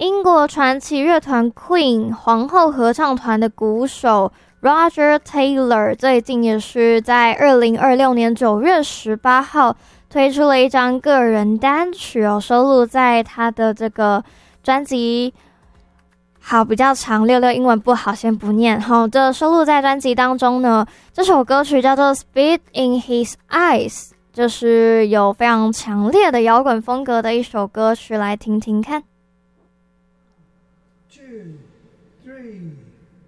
英国传奇乐团 Queen 皇后合唱团的鼓手 Roger Taylor 最近也是在2026年9月18号推出了一张个人单曲收录在他的这个专辑。好，比较长，66英文不好，先不念。好，这收录在专辑当中呢，这首歌曲叫做 Spit in His Eyes， 就是有非常强烈的摇滚风格的一首歌曲，来听听看。 2, 3